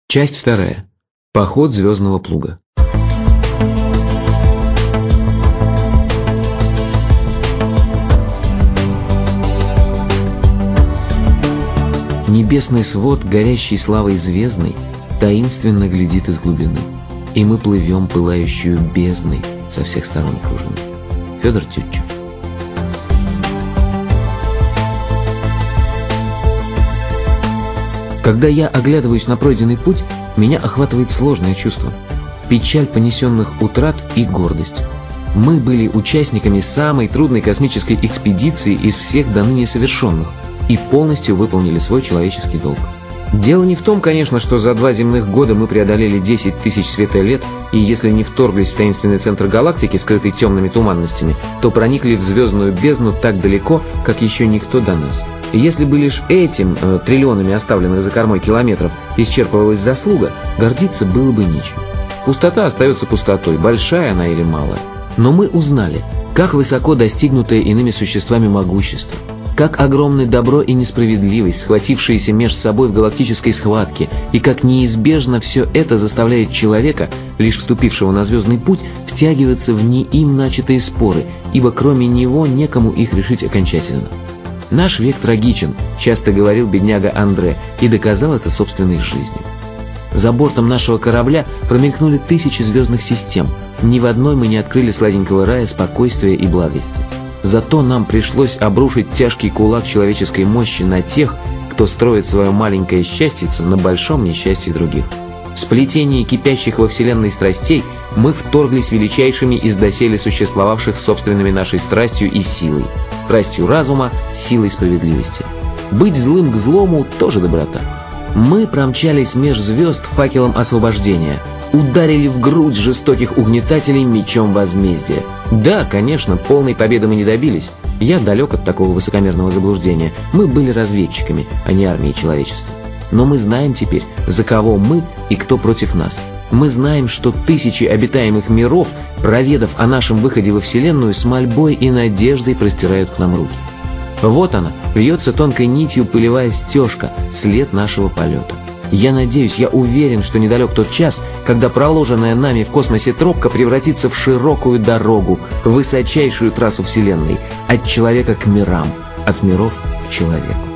Часть вторая. Поход звездного плуга. Небесный свод, горящий славой звездной, таинственно глядит из глубины, и мы плывем пылающую бездной, со всех сторон окружены. Федор Тютчев. Когда я оглядываюсь на пройденный путь, меня охватывает сложное чувство. Печаль понесенных утрат и гордость. Мы были участниками самой трудной космической экспедиции из всех до ныне совершенных и полностью выполнили свой человеческий долг. Дело не в том, конечно, что за 2 земных года мы преодолели 10 тысяч светолет, и если не вторглись в таинственный центр галактики, скрытый темными туманностями, то проникли в звездную бездну так далеко, как еще никто до нас. И если бы лишь этим, триллионами оставленных за кормой километров, исчерпывалась заслуга, гордиться было бы нечем. Пустота остается пустотой, большая она или малая. Но мы узнали, как высоко достигнутое иными существами могущество, как огромное добро и несправедливость, схватившиеся между собой в галактической схватке, и как неизбежно все это заставляет человека, лишь вступившего на звездный путь, втягиваться в не им начатые споры, ибо кроме него некому их решить окончательно. «Наш век трагичен», — часто говорил бедняга Андре, и доказал это собственной жизнью. За бортом нашего корабля промелькнули тысячи звездных систем, ни в одной мы не открыли сладенького рая спокойствия и благости. Зато нам пришлось обрушить тяжкий кулак человеческой мощи на тех, кто строит свое маленькое счастьице на большом несчастье других. В сплетении кипящих во вселенной страстей мы вторглись величайшими из доселе существовавших собственными нашей страстью и силой, страстью разума, силой справедливости. Быть злым к злому – тоже доброта. Мы промчались меж звезд факелом освобождения, ударили в грудь жестоких угнетателей мечом возмездия. Да, конечно, полной победы мы не добились. Я далек от такого высокомерного заблуждения. Мы были разведчиками, а не армией человечества. Но мы знаем теперь, за кого мы и кто против нас. Мы знаем, что тысячи обитаемых миров, проведав о нашем выходе во Вселенную, с мольбой и надеждой простирают к нам руки. Вот она, вьется тонкой нитью пылевая стежка, след нашего полета. Я надеюсь, я уверен, что недалек тот час, когда проложенная нами в космосе тропка превратится в широкую дорогу, высочайшую трассу Вселенной, от человека к мирам, от миров к человеку.